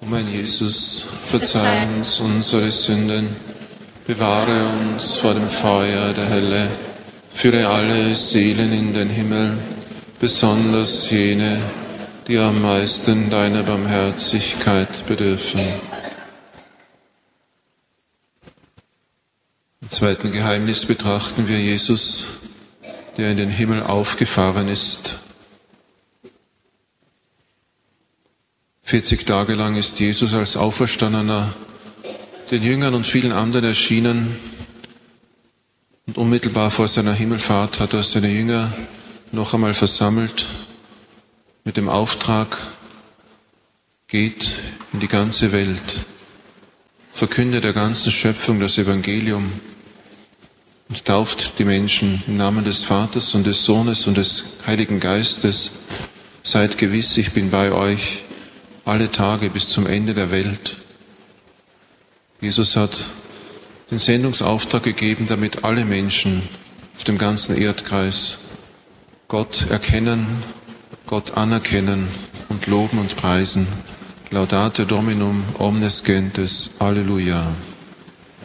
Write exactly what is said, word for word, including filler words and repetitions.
O mein Jesus, verzeih uns unsere Sünden, bewahre uns vor dem Feuer der Hölle, führe alle Seelen in den Himmel, besonders jene, die am meisten deiner Barmherzigkeit bedürfen. Im zweiten Geheimnis betrachten wir Jesus, der in den Himmel aufgefahren ist. vierzig Tage lang ist Jesus als Auferstandener den Jüngern und vielen anderen erschienen. Und unmittelbar vor seiner Himmelfahrt hat er seine Jünger noch einmal versammelt mit dem Auftrag: geht in die ganze Welt, verkündet der ganzen Schöpfung das Evangelium und tauft die Menschen im Namen des Vaters und des Sohnes und des Heiligen Geistes. Seid gewiss, ich bin bei euch alle Tage bis zum Ende der Welt. Jesus hat den Sendungsauftrag gegeben, damit alle Menschen auf dem ganzen Erdkreis Gott erkennen, Gott anerkennen und loben und preisen. Laudate Dominum omnes gentes. Alleluia.